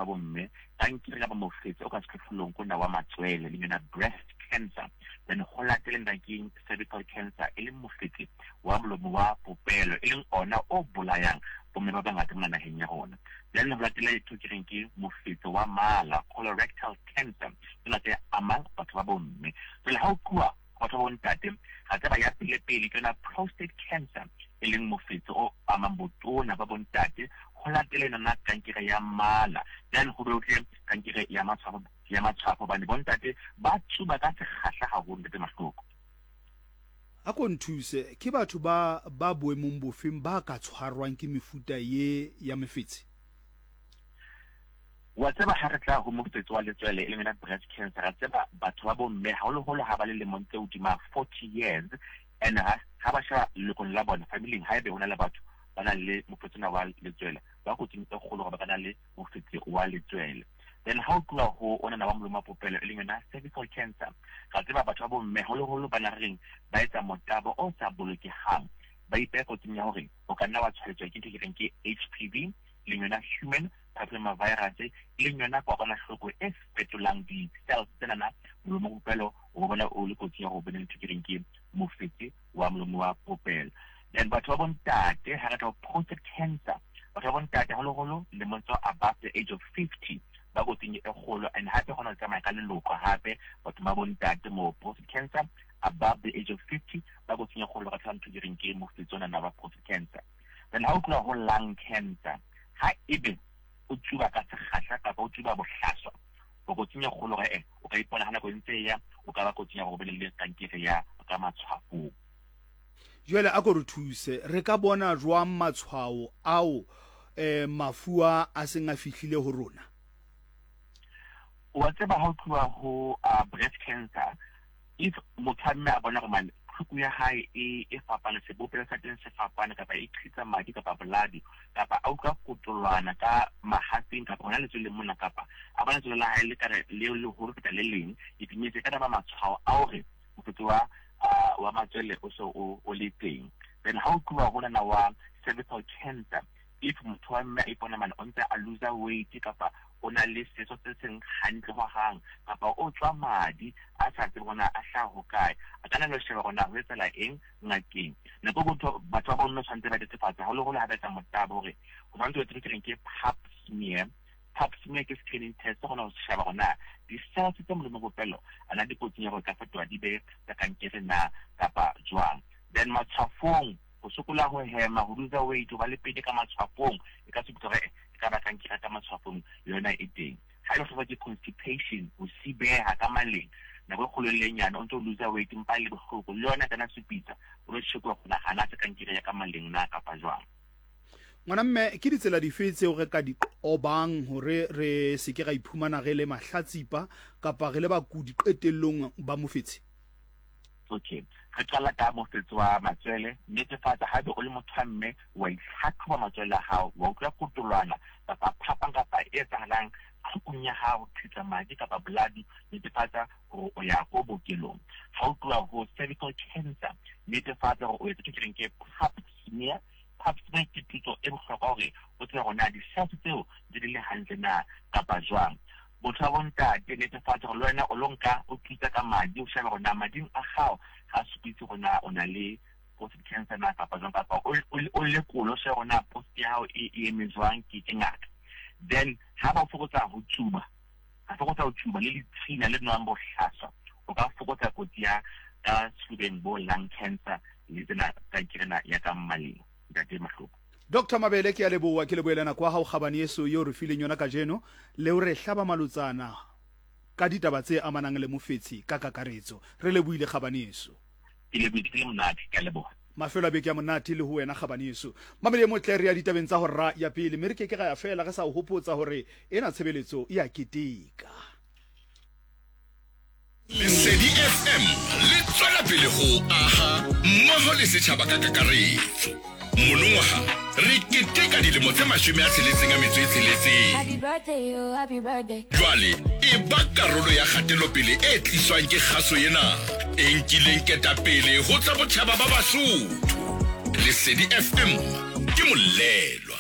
ba bomme kankere ka ba mofetse o ka sehlolong kona wa matswele le yona breast cancer then go latele ndakeng cervical cancer e leng mofetse wa molomo wa popelo e leng ona o bolayang bomme ba bangata mo naheng ya rona then go latela ithokireng ke mofetse wa mala colorectal cancer e late amang batho ba bomme le ha o kua batho ba ntate ga tsa ba ya pele ke na prostate cancer e leng mofetse o amang botona ba bontate go latele nna kankere ya mala then go be kankere ya matshwafo ba ne bontate ba tsuba ka segahla ga go ndete mahloko a go nthuse ke batho ba boemong bofeng ba ka tshwarwang ke mefuta ye ya mefetse wa tseba ha re tla go mofetse wa letswele e leng breast cancer ra tseba batho ba bomme haholo ha ba le lemong tse udima 40 years and ha ba sha lekong la bona family ha ebe hona le batho ba na le mofetse wa letswele ba go tsintsha kgolo ba kana le mofetse wa letswele then how to ho ona na ba molomo popelo e leng na cervical cancer ga tseba batho ba bomme haholo ba na reng ba etsa motabo o sa bolokehang ba ipe go tsinya hore o kana wa tshwaetswa ke tireng ke HPV le yona human papillomavirus le yona kwa hloko e fetolang di cells tsena na molomo popelo o bona o le kotsi ya go bona tireng ke mofetse wa molomo wa popelo then batho ba bontate ha re tla prostate cancer batho ba bontate haholo le motho above the age of 50 ba go tsenya e kgolo and hape gona tsamaya ka leloko hape batho ba bontate mo prostate cancer above the age of 50 ba go tsenya kgolo ka tshwana tireng ke mofetse ona na ba prostate cancer then how to ho lung cancer ha ebe o tsuba ka segahla ka o tsuba bohlaswa o go tsenya kgolo ga o ka ipona hana go ntse ya o ka ba go tsenya go belele kankere ya ka matshwafo jwale a go re thuse re ka bona jwa matshwao ao mafua a seng a fihlile ho rona wa tseba ha o tluwa ho breast cancer if mothamme a bona gore tlhoko ya hae e fapana sebopelo sa teng se fapana kapa e tshitsa madi kapa blood kapa a utlwa kotolwana ka mahatseng kapa hona le tswele mona kapa a bona tswele la hae le kare le ho feta le leng e tinyetse ka ba matshwao a hore mofetse wa matswele o so o le teng then ha o tluwa hona na wa cervical cancer if motho wa mme a ipona o ntse a lose weight kapa o na le seso se seng hantle ho hang kapa o tswa madi a sa tse bona a hla ho kae a kana le sheba gona ho etsela eng ngakeng nako batho ba bona tshwantse ba tetsefatsa haholo ha ba tsa motabo hore go ba ntse o tireng ke pap smear ke screening test gona ho sheba gona di cells tse mo popelo ana di kotsing go ka fetwa di be ka kankere na kapa jwang then matshwafong go sokola go hema go lose weight ba le pedi ka matshwafong e ka se botore ka ba kankere ka matshwafong yona e teng ha ile go ba di constipation o sibeha ka maleng na go kholo lenyana o ntse o lose weight mpa le bohloko le yona kana sepitsa o le tsheko go nagana tsa kankere ya ka maleng na kapa jwang ngwana mme ke ditsela di fetse o re ka di obang hore re se ke ga iphumana ge le mahlatsipa kapa ge le ba kudi qetellong ba mofetse okay re qala ka mofetse wa matswele netefatsa haebe o le mothamme wa itlhatlhoba matswele a hao wa utlwa kotolwana kapa phapang kapa e tsalang tlhokong ya hao tshitsa madi kapa blood netefatsa o ya go bokelong ha o tloa ho cervical cancer netefatsa o etsa tireng ke pap smear ke tutso e bohlokwa hore o tsaya gona di cells tseo di le hantle na kapa jwang botho ba ntate netefatsa gore le wena o lonka o tutsa ka madi o sheba gona mading a gao ga supitse gona o na le prostate cancer na kapa jwang kapa o le kolo sheba gona prostate ya hao e emetswang ke ngaka then ha ba fokotsa ho tsuba le letsina le nwa bohlaswa o ka fokotsa kotsi ya ka sefubeng bo lung cancer le tsena kankere ya ka mmaleng date mahloko Dr. Mabele ke a leboa ke leboelana kwa hao kgabane yeso yo re fileng yona ka jeno le o re hlaba malutsana ka ditaba tse amanang le mofetsi ka kakaretso re leboile kgabane yeso ke leboile monate ke leboa mafelo a beke ya monate le ho wena kgabane yeso mamele motle re ya ditabeng tsa horra ya pele mme re ke ga ya fela ga sa hopotsa hore ena tshebeletso e a keteka Lesedi FM le tswela pele go aha mmogo le setšhaba ka kakaretso monongwaga re keteka dilemo tse 66 Happy birthday, oh, happy birthday. jwale e ba karolo ya kgatelopele e tliswang ke kgaso ena e nkileng ketapele go tsa botšhaba ba Basotho. Lesedi FM ke molelo